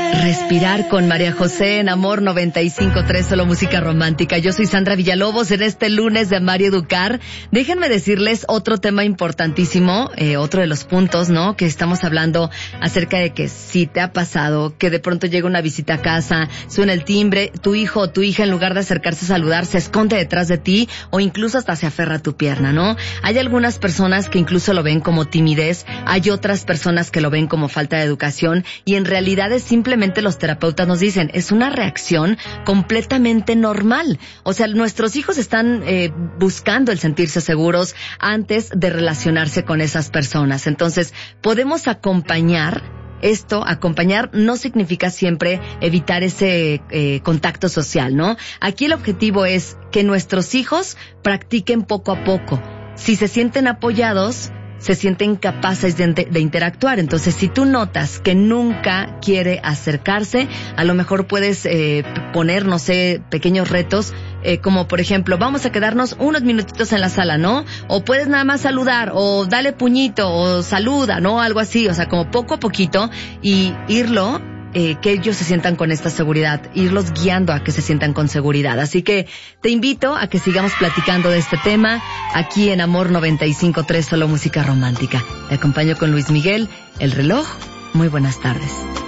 Respirar con María José en Amor 95.3, solo música romántica. Yo soy Sandra Villalobos en este lunes de Amar y Educar. Déjenme decirles otro tema importantísimo, otro de los puntos, ¿no? Que estamos hablando acerca de que si te ha pasado que de pronto llega una visita a casa, suena el timbre, tu hijo o tu hija en lugar de acercarse a saludar se esconde detrás de ti o incluso hasta se aferra a tu pierna, ¿no? Hay algunas personas que incluso lo ven como timidez, hay otras personas que lo ven como falta de educación y en realidad es simplemente los terapeutas nos dicen, es una reacción completamente normal. O sea, nuestros hijos están buscando el sentirse seguros antes de relacionarse con esas personas. Entonces, podemos acompañar. Acompañar no significa siempre evitar ese contacto social, ¿no? Aquí el objetivo es que nuestros hijos practiquen poco a poco. Si se sienten apoyados, se sienten capaces de interactuar. Entonces, si tú notas que nunca quiere acercarse, a lo mejor puedes poner, no sé, pequeños retos, como por ejemplo, vamos a quedarnos unos minutitos en la sala, ¿no? O puedes nada más saludar, o dale puñito, o saluda, ¿no? Algo así, o sea, como poco a poquito, y que ellos se sientan con esta seguridad, irlos guiando a que se sientan con seguridad. Así que te invito a que sigamos platicando de este tema aquí en Amor 95.3, solo música romántica. Te acompaño con Luis Miguel, El Reloj. Muy buenas tardes.